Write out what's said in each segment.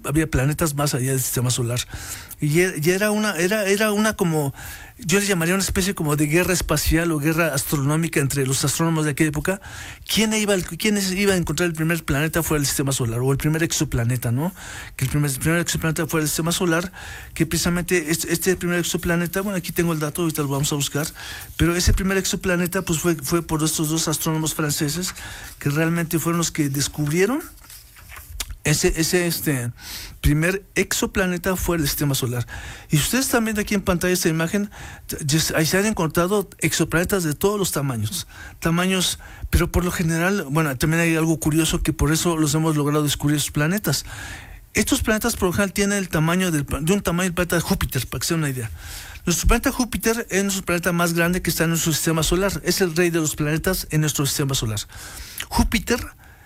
había planetas más allá del sistema solar. Y era una como, yo le llamaría una especie como de guerra espacial o guerra astronómica entre los astrónomos de aquella época. ¿Quién iba a encontrar el primer planeta fuera del sistema solar, o el primer exoplaneta, ¿no? Que el primer exoplaneta fuera del sistema solar, que precisamente este primer exoplaneta, bueno, aquí tengo el dato, ahorita lo vamos a buscar, pero ese primer exoplaneta pues fue por estos dos astrónomos franceses, que realmente fueron los que descubrieron ese primer exoplaneta fuera del sistema solar. Y ustedes están viendo aquí en pantalla esta imagen, ahí se han encontrado exoplanetas de todos los tamaños, pero por lo general, bueno, también hay algo curioso, que por eso los hemos logrado descubrir esos planetas. Estos planetas por lo general tienen el tamaño de un tamaño del planeta de Júpiter, para que se den una idea. Nuestro planeta Júpiter es nuestro planeta más grande que está en nuestro sistema solar, es el rey de los planetas en nuestro sistema solar. Júpiter,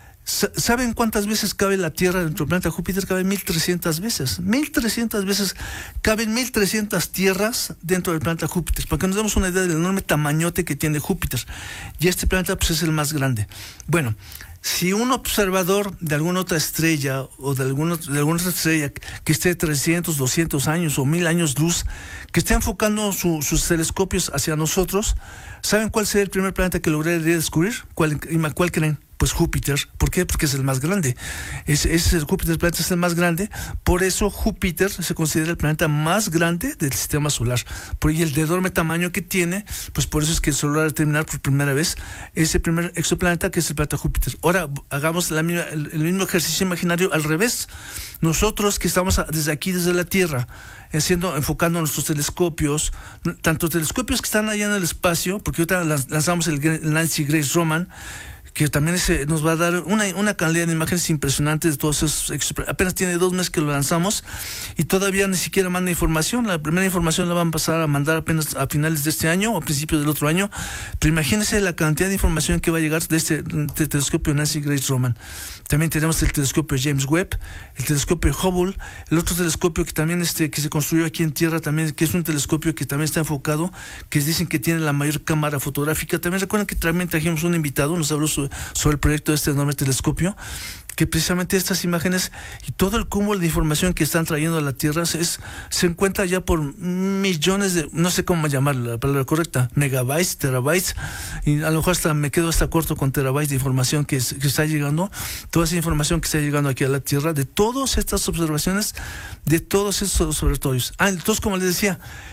¿saben cuántas veces cabe la Tierra dentro del planeta Júpiter? Cabe 1.300 veces. 1.300 veces. Caben 1.300 tierras dentro del planeta Júpiter, para que nos demos una idea del enorme tamañote que tiene Júpiter. Y este planeta pues es el más grande. Bueno, si un observador de alguna otra estrella o de alguna otra estrella que esté 300, 200 años o 1.000 años luz, que esté enfocando sus telescopios hacia nosotros, ¿saben cuál sería el primer planeta que lograría descubrir? ¿Cuál creen? Pues Júpiter. ¿Por qué? Porque es el más grande. Júpiter, el planeta es el más grande. Por eso Júpiter se considera el planeta más grande del sistema solar. Por el enorme tamaño que tiene, pues por eso es que se logra determinar por primera vez ese primer exoplaneta, que es el planeta Júpiter. Ahora hagamos el mismo ejercicio imaginario al revés. Nosotros que estamos desde aquí, desde la Tierra, enfocando nuestros telescopios, tanto telescopios que están allá en el espacio, porque ahorita lanzamos el Nancy Grace Roman, que también nos va a dar una calidad de imágenes impresionantes de todos esos. Apenas tiene 2 meses que lo lanzamos y todavía ni siquiera manda información. La primera información la van a pasar a mandar apenas a finales de este año o a principios del otro año. Pero imagínense la cantidad de información que va a llegar de este telescopio Nancy Grace Roman. También tenemos el telescopio James Webb, el telescopio Hubble, el otro telescopio que también que se construyó aquí en Tierra, también, que es un telescopio que también está enfocado, que dicen que tiene la mayor cámara fotográfica. También recuerdan que también trajimos un invitado, nos habló sobre el proyecto de este enorme telescopio, que precisamente estas imágenes y todo el cúmulo de información que están trayendo a la Tierra se encuentra ya por millones de, no sé cómo llamar la palabra correcta, megabytes, terabytes, y a lo mejor me quedo hasta corto con terabytes de información que está llegando, toda esa información que está llegando aquí a la Tierra, de todas estas observaciones, de todos estos observatorios. Entonces, como les decía,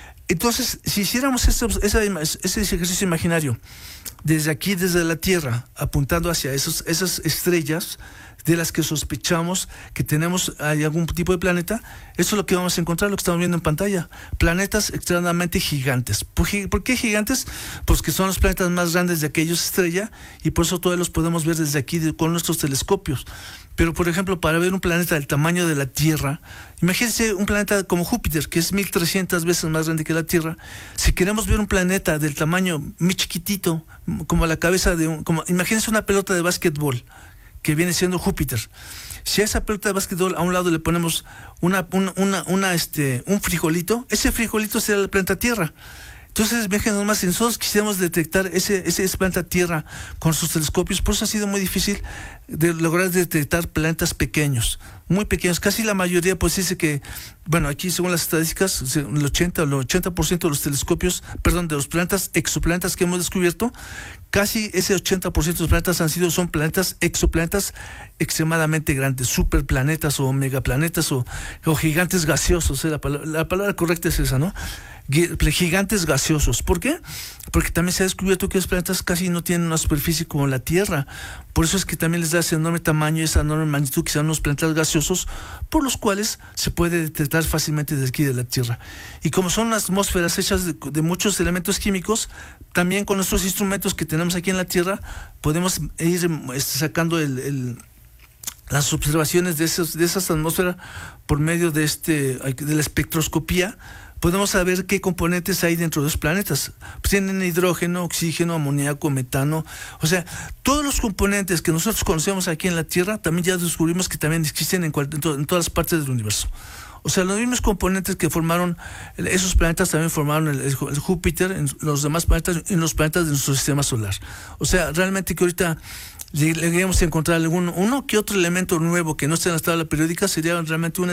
si hiciéramos ese ejercicio imaginario desde aquí, desde la Tierra, apuntando hacia esas estrellas de las que sospechamos que hay algún tipo de planeta, eso es lo que vamos a encontrar, lo que estamos viendo en pantalla. Planetas extremadamente gigantes. ¿Por qué gigantes? Pues que son los planetas más grandes de aquellos estrella, y por eso todos los podemos ver desde aquí con nuestros telescopios. Pero, por ejemplo, para ver un planeta del tamaño de la Tierra, imagínense un planeta como Júpiter, que es 1.300 veces más grande que la Tierra. Si queremos ver un planeta del tamaño muy chiquitito, como la cabeza imagínense una pelota de básquetbol, que viene siendo Júpiter. Si a esa pelota de básquetbol a un lado le ponemos un frijolito, ese frijolito será el planeta Tierra. Entonces, imagínense nomás, si nosotros quisiéramos detectar ese planeta Tierra con sus telescopios, por eso ha sido muy difícil de lograr detectar planetas pequeños, muy pequeños. Casi la mayoría pues dice que, bueno, aquí según las estadísticas, el 80% de los telescopios, de los exoplanetas que hemos descubierto, casi ese 80% de los planetas son exoplanetas extremadamente grandes, superplanetas o megaplanetas o gigantes gaseosos. La palabra correcta es esa, ¿no? Gigantes gaseosos. ¿Por qué? Porque también se ha descubierto que los planetas casi no tienen una superficie como la Tierra. Por eso es que también les da ese enorme tamaño y esa enorme magnitud, que sean unos planetas gaseosos, por los cuales se puede detectar fácilmente desde aquí de la Tierra. Y como son las atmósferas hechas de muchos elementos químicos, también con nuestros instrumentos que tenemos aquí en la Tierra, podemos ir sacando las observaciones de esas atmósferas por medio de la espectroscopía. Podemos saber qué componentes hay dentro de los planetas. Pues tienen hidrógeno, oxígeno, amoníaco, metano. O sea, todos los componentes que nosotros conocemos aquí en la Tierra, también ya descubrimos que también existen en todas las partes del universo. O sea, los mismos componentes que formaron esos planetas también formaron el Júpiter, en los demás planetas, en los planetas de nuestro sistema solar. O sea, realmente que ahorita lleguemos a encontrar uno que otro elemento nuevo que no esté en la tabla periódica, sería realmente una